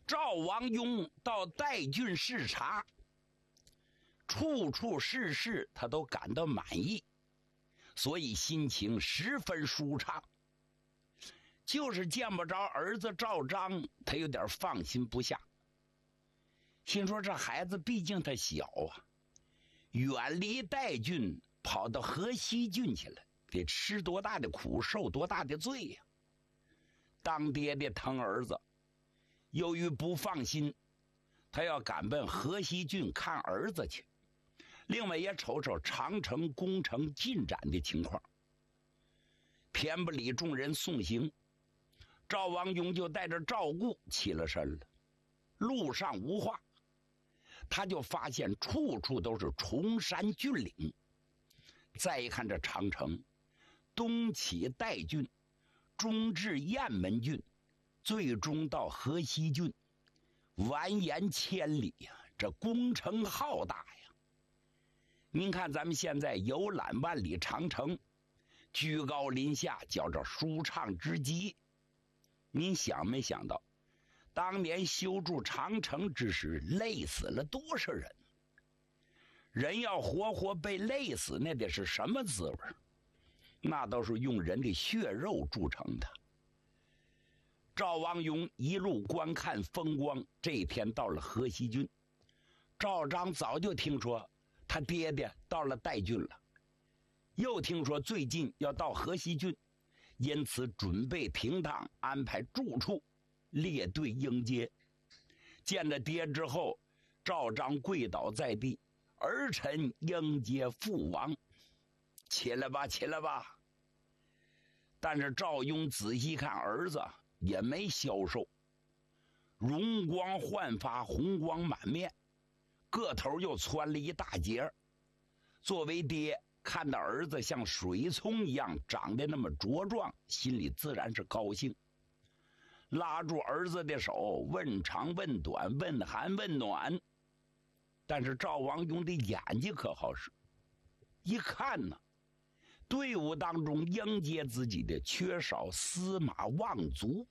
赵王雍到代郡视察，处处事事他都感到满意，所以心情十分舒畅。就是见不着儿子赵章，他有点放心不下，心说这孩子毕竟他小啊，远离代郡跑到河西郡去了，得吃多大的苦，受多大的罪呀！当爹爹疼儿子，由于不放心，他要赶奔河西郡看儿子去，另外也瞅瞅长城工程进展的情况。偏不理众人送行，赵王雍就带着赵固起了身了。路上无话，他就发现处处都是崇山峻岭。再一看这长城，东起代郡，中至雁门郡，最终到河西郡，蜿蜒千里呀，这工程浩大呀。您看咱们现在游览万里长城，居高临下，叫着舒畅之极。您想没想到，当年修筑长城之时，累死了多少人？人要活活被累死，那得是什么滋味？那都是用人的血肉铸成的。赵王雍一路观看风光，这一天到了河西郡。赵章早就听说他爹爹到了代郡了，又听说最近要到河西郡，因此准备停当，安排住处，列队迎接。见了爹之后，赵章跪倒在地，儿臣迎接父王。起来吧，起来吧。但是赵雍仔细看儿子也没消瘦，容光焕发，红光满面，个头又窜了一大截。作为爹，看到儿子像水葱一样长得那么茁壮，心里自然是高兴。拉住儿子的手，问长问短，问寒问暖。但是赵王雍的眼睛可好使，一看呢，队伍当中迎接自己的缺少司马望族。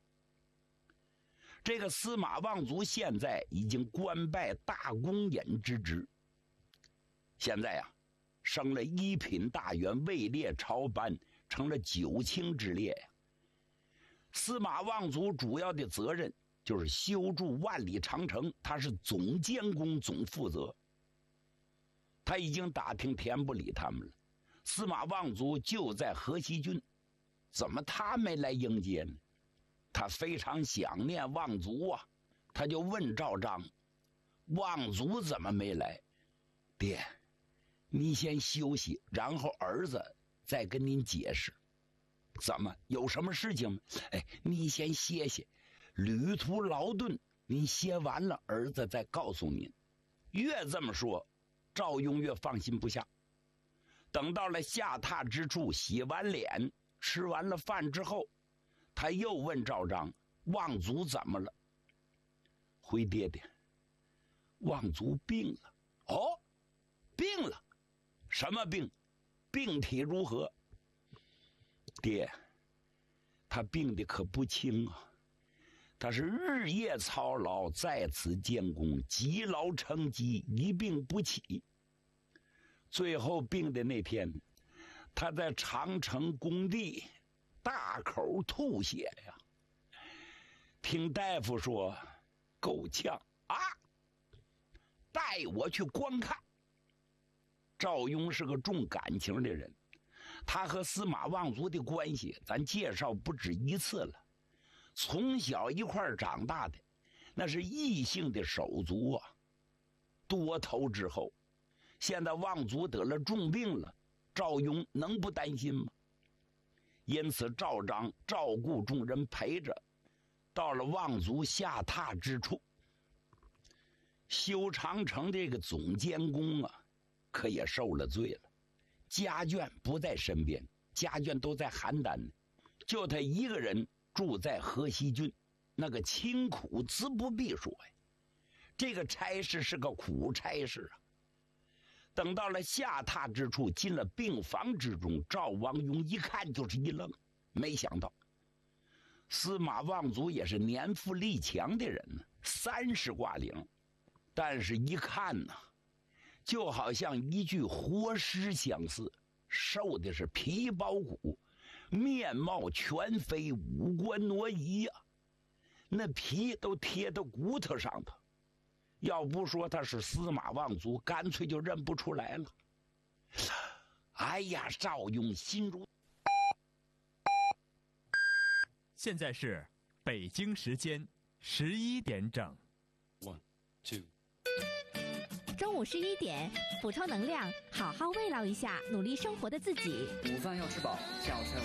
这个司马望族现在已经官拜大公尹之职，现在啊，升了一品大员，位列朝班，成了九卿之列呀。司马望族主要的责任就是修筑万里长城，他是总监工，总负责。他已经打听田不理他们了，司马望族就在河西郡，怎么他没来迎接呢？他非常想念望族啊，他就问赵章：望族怎么没来？爹，你先休息，然后儿子再跟您解释。怎么，有什么事情吗？哎，你先歇歇，旅途劳顿，您歇完了，儿子再告诉您。越这么说，赵雍越放心不下。等到了下榻之处，洗完脸，吃完了饭之后，他又问赵章：望族怎么了？回爹爹，望族病了。哦，病了？什么病？病体如何？爹，他病的可不轻啊，他是日夜操劳，在此监工，积劳成疾，一病不起。最后病的那天，他在长城工地大口吐血呀。听大夫说够呛啊，带我去观看。赵雍是个重感情的人，他和司马望族的关系咱介绍不止一次了，从小一块长大的，那是异姓的手足啊。多头之后，现在望族得了重病了，赵雍能不担心吗？因此赵章照顾众人陪着，到了望族下榻之处。修长城这个总监工啊，可也受了罪了。家眷不在身边，家眷都在邯郸呢，就他一个人住在河西郡，那个清苦自不必说呀。这个差事是个苦差事啊。等到了下榻之处，进了病房之中，赵王雍一看就是一愣，没想到司马望族也是年富力强的人呢，30挂领，但是一看呢，就好像一具活尸相似，瘦的是皮包骨，面貌全非，五官挪移呀，那皮都贴到骨头上头。要不说他是司马望族，干脆就认不出来了。哎呀，赵用心如。 现在是北京时间11点整。 1, 2。 中午11点，补充能量，好好慰劳一下努力生活的自己。 午饭要吃饱，下午才有